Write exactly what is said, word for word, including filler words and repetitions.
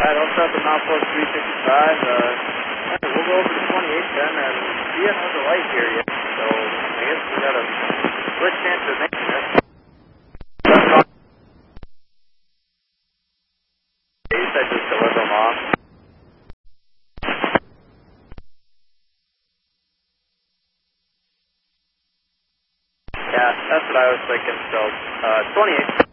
Alright, I'll start the Mouthful three fifty-five. Uh, we'll go over to twenty-eight then, and we have another light here yet, so I guess we got a good chance of making it. You said just deliver them off. Yeah, that's what I was thinking, so, uh, twenty-eight.